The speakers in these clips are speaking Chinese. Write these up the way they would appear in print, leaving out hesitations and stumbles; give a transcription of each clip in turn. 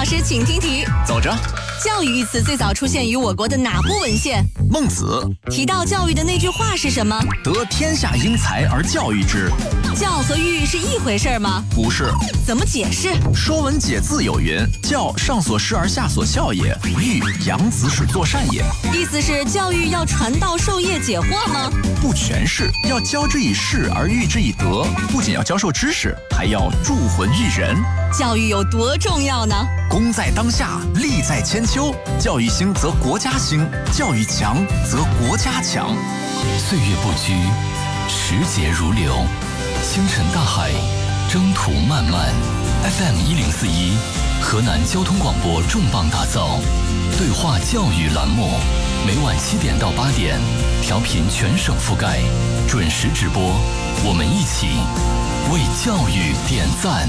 老师，请听题。 走着。 教育一词最早出现于我国的哪部文献？ 孟子。 提到教育的那句话是什么？ 得天下英才而教育之。 教和育是一回事吗？ 不是。 怎么解释？ 说文解字有云：教，上所施而下所效也；育，养子使作善也。 意思是教育要传道授业解惑吗？ 不全是，要教之以事而育之以德，不仅要教授知识，还要铸魂育人。 教育有多重要呢？ 功在当下，利在千秋。教育兴则国家兴，教育强则国家强。 岁月不居，时节如流，星辰大海，征途漫漫。FM 1041，河南交通广播重磅打造对话教育栏目，每晚7点到8点，调频全省覆盖，准时直播。我们一起为教育点赞。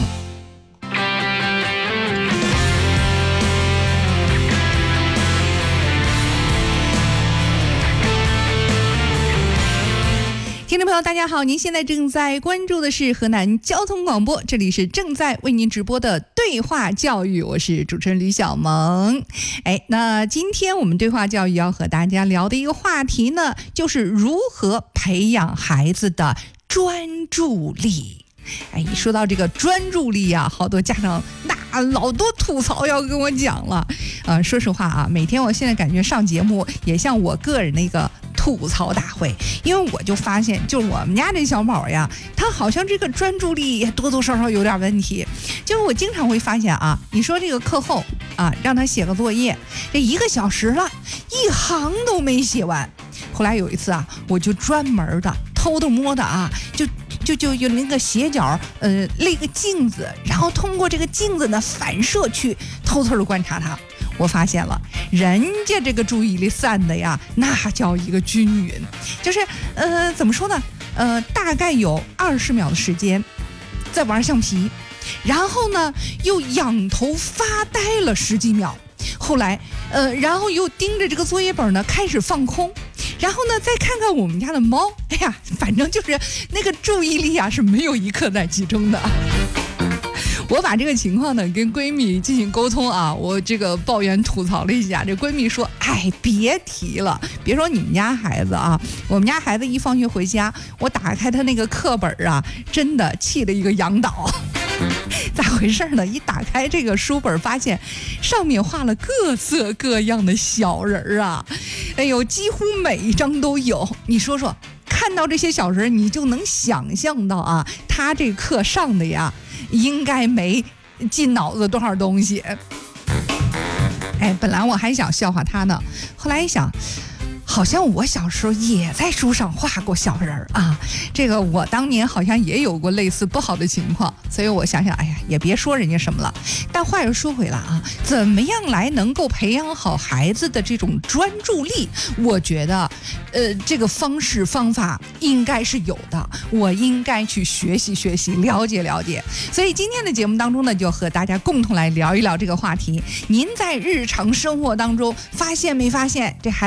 听众朋友大家好，您现在正在关注的是河南交通广播，这里是正在为您直播的对话教育，我是主持人吕小萌。那今天我们对话教育要和大家聊的一个话题呢，就是如何培养孩子的专注力。一说到这个专注力啊，好多家长老多吐槽要跟我讲了。说实话啊，每天我现在感觉上节目也像我个人的一个吐槽大会，因为我就发现，就是我们家这小宝呀，他好像这个专注力多多少少有点问题。就是我经常会发现啊，你说这个课后啊，让他写个作业，这1个小时了，一行都没写完。后来有一次啊，我就专门的偷摸的啊，就有那个斜角，那个镜子，然后通过这个镜子的反射去偷的观察他。我发现了，人家这个注意力散的呀，那叫一个均匀。就是怎么说呢？大概有20秒的时间在玩橡皮，然后呢又仰头发呆了10几秒，后来然后又盯着这个作业本呢开始放空。然后呢，再看看我们家的猫，反正就是那个注意力啊是没有一刻在集中的。我把这个情况呢跟闺蜜进行沟通啊，我这个抱怨吐槽了一下，这闺蜜说：“别提了，别说你们家孩子啊，我们家孩子一放学回家，我打开他那个课本啊，真的气了一个仰倒。”咋回事呢？一打开这个书本，发现上面画了各色各样的小人啊，几乎每一张都有。你说说，看到这些小人，你就能想象到啊，他这课上的呀，应该没进脑子多少东西。本来我还想笑话他呢，后来一想，好像我小时候也在书上画过小人啊，这个我当年好像也有过类似不好的情况，所以我想想，也别说人家什么了。但话又说回来啊，怎么样来能够培养好孩子的这种专注力？我觉得，这个方式方法应该是有的，我应该去学习学习，了解了解。所以今天的节目当中呢，就和大家共同来聊一聊这个话题。您在日常生活当中发现没发现这孩